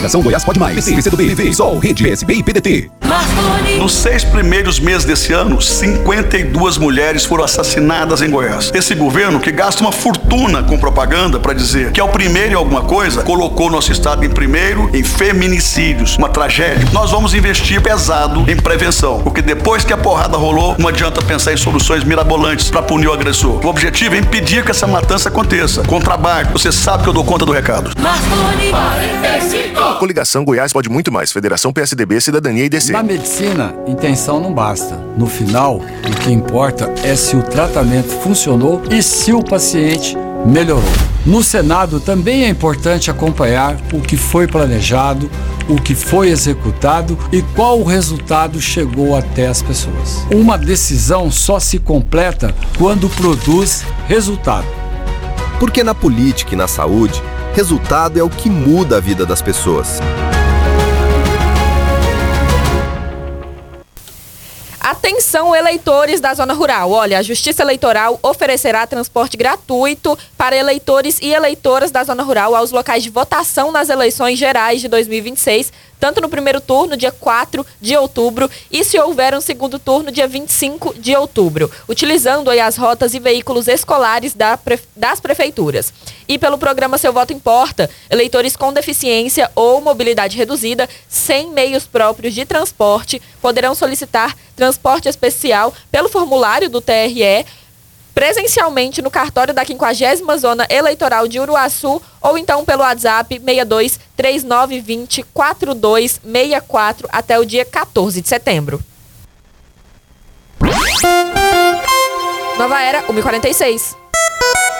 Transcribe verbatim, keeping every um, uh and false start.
Coligação Goiás Pode Mais. P C, PCdoB, P V, Sol, Rede, P S B e P D T. Nos seis primeiros meses desse ano, cinquenta e duas mulheres foram assassinadas em Goiás. Esse governo, que gasta uma fortuna com propaganda para dizer que é o primeiro em alguma coisa, colocou nosso estado em primeiro em feminicídios, uma tragédia. Nós vamos investir pesado em prevenção, porque depois que a porrada rolou, não adianta pensar em soluções mirabolantes para punir o agressor. O objetivo é impedir que essa matança aconteça. Com trabalho, você sabe que eu dou conta do recado. Coligação Goiás Pode Muito Mais. Federação P S D B, Cidadania e D C. Na medicina, intenção não basta. No final, o que importa é se o tratamento funcionou e se o paciente melhorou. No Senado também é importante acompanhar o que foi planejado, o que foi executado e qual o resultado chegou até as pessoas. Uma decisão só se completa quando produz resultado. Porque na política e na saúde, resultado é o que muda a vida das pessoas. Atenção, eleitores da zona rural. Olha, a Justiça Eleitoral oferecerá transporte gratuito para eleitores e eleitoras da zona rural aos locais de votação nas eleições gerais de dois mil e vinte e seis, tanto no primeiro turno, dia quatro de outubro, e se houver um segundo turno, dia vinte e cinco de outubro, utilizando aí as rotas e veículos escolares da prefe- das prefeituras. E pelo programa Seu Voto Importa, eleitores com deficiência ou mobilidade reduzida, sem meios próprios de transporte, poderão solicitar transporte especial pelo formulário do T R E, presencialmente no cartório da quinquagésima Zona Eleitoral de Uruaçu ou então pelo WhatsApp seis dois três nove dois zero quatro dois seis quatro até o dia quatorze de setembro. Nova Era, uma e quarenta e seis.